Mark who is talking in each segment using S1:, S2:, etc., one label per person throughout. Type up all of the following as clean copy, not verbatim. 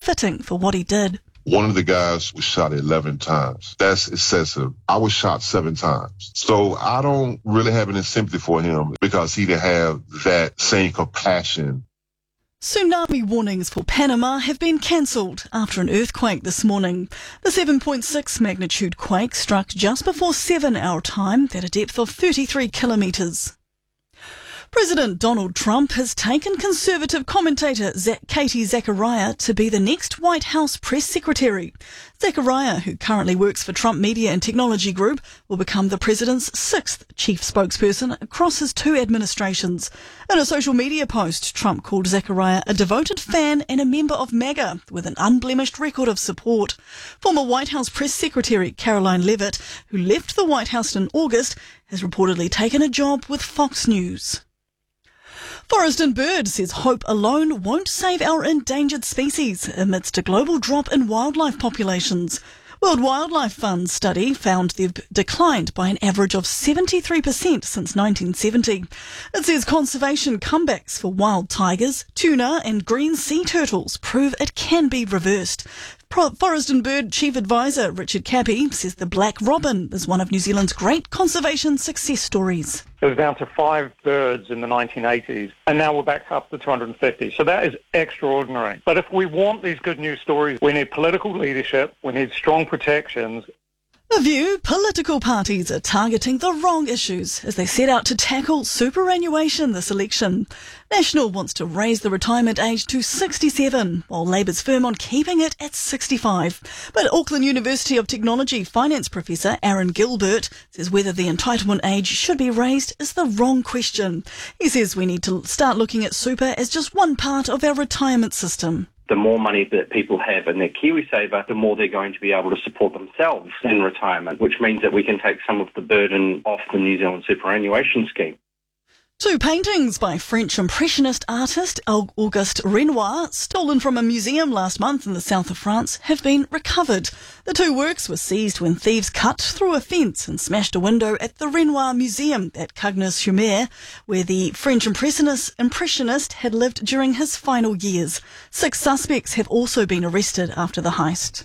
S1: fitting for what he did.
S2: One of the guys was shot 11 times. That's excessive. I was shot 7 times. So I don't really have any sympathy for him because he didn't have that same compassion.
S1: Tsunami warnings for Panama have been cancelled after an earthquake this morning. The 7.6 magnitude quake struck just before 7 our time at a depth of 33 kilometres. President Donald Trump has taken conservative commentator Katie Zachariah to be the next White House press secretary. Zachariah, who currently works for Trump Media and Technology Group, will become the president's 6th chief spokesperson across his 2 administrations. In a social media post, Trump called Zachariah a devoted fan and a member of MAGA with an unblemished record of support. Former White House press secretary Caroline Leavitt, who left the White House in August, has reportedly taken a job with Fox News. Forest and Bird says hope alone won't save our endangered species amidst a global drop in wildlife populations. World Wildlife Fund study found they've declined by an average of 73% since 1970. It says conservation comebacks for wild tigers, tuna and green sea turtles prove it can be reversed. Forest and Bird Chief Advisor Richard Cappy says the black robin is one of New Zealand's great conservation success stories.
S3: It was down to 5 birds in the 1980s, and now we're back up to 250. So that is extraordinary. But if we want these good news stories, we need political leadership, we need strong protections.
S1: The View, political parties are targeting the wrong issues as they set out to tackle superannuation this election. National wants to raise the retirement age to 67, while Labour's firm on keeping it at 65. But Auckland University of Technology finance professor Aaron Gilbert says whether the entitlement age should be raised is the wrong question. He says we need to start looking at super as just one part of our retirement system.
S4: The more money that people have in their KiwiSaver, the more they're going to be able to support themselves in retirement, which means that we can take some of the burden off the New Zealand superannuation scheme.
S1: 2 paintings by French Impressionist artist Auguste Renoir, stolen from a museum last month in the south of France, have been recovered. The 2 works were seized when thieves cut through a fence and smashed a window at the Renoir Museum at Cagnes-sur-Mer, where the French Impressionist had lived during his final years. 6 suspects have also been arrested after the heist.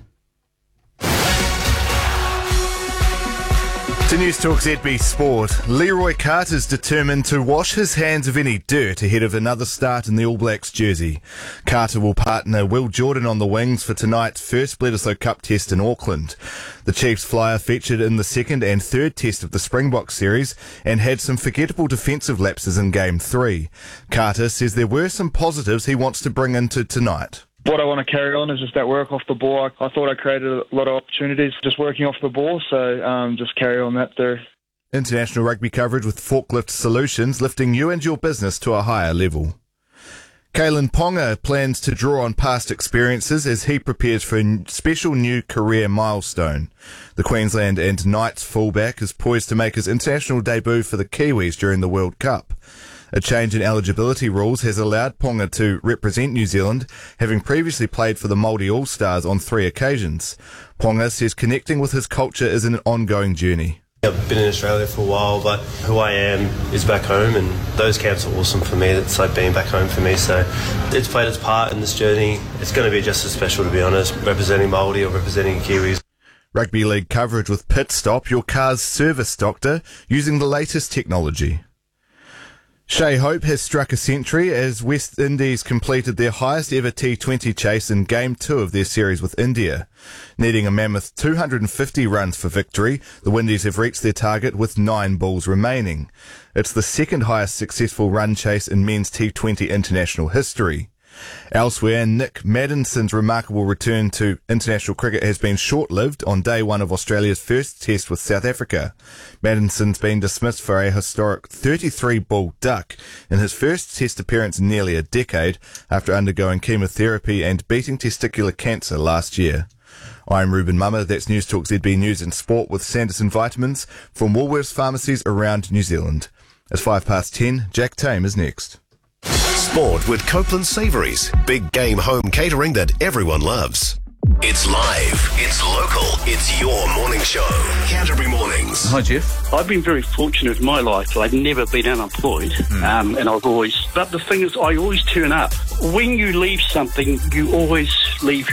S5: To News Talk ZB Sport, Leroy Carter's determined to wash his hands of any dirt ahead of another start in the All Blacks jersey. Carter will partner Will Jordan on the wings for tonight's first Bledisloe Cup test in Auckland. The Chiefs flyer featured in the 2nd and 3rd test of the Springbok series and had some forgettable defensive lapses in Game 3. Carter says there were some positives he wants to bring into tonight.
S6: What I want to carry on is just that work off the ball. I thought I created a lot of opportunities just working off the ball, so just carry on that there.
S5: International rugby coverage with Forklift Solutions, lifting you and your business to a higher level. Kalyn Ponga plans to draw on past experiences as he prepares for a special new career milestone. The Queensland and Knights fullback is poised to make his international debut for the Kiwis during the World Cup. A change in eligibility rules has allowed Ponga to represent New Zealand, having previously played for the Māori All-Stars on 3 occasions. Ponga says connecting with his culture is an ongoing journey.
S7: I've been in Australia for a while, but who I am is back home, and those camps are awesome for me. It's like being back home for me, so it's played its part in this journey. It's going to be just as special, to be honest, representing Māori or representing Kiwis.
S5: Rugby League coverage with Pit Stop, your car's service doctor, using the latest technology. Shea Hope has struck a century as West Indies completed their highest ever T20 chase in Game 2 of their series with India. Needing a mammoth 250 runs for victory, the Windies have reached their target with 9 balls remaining. It's the 2nd highest successful run chase in men's T20 international history. Elsewhere, Nick Maddison's remarkable return to international cricket has been short-lived on day 1 of Australia's first test with South Africa. Maddison's been dismissed for a historic 33-ball duck in his first test appearance in nearly a decade after undergoing chemotherapy and beating testicular cancer last year. I'm Ruben Mummer, that's News Talk ZB News and Sport with Sanderson Vitamins from Woolworths pharmacies around New Zealand. It's 10:05, Jack Tame is next.
S8: Sport with Copeland Savouries, big game home catering that everyone loves. It's live, it's local, it's your morning show. Canterbury Mornings.
S9: Hi, Jeff. I've been very fortunate in my life. I've never been unemployed, and I've always... But the thing is, I always turn up. When you leave something, you always leave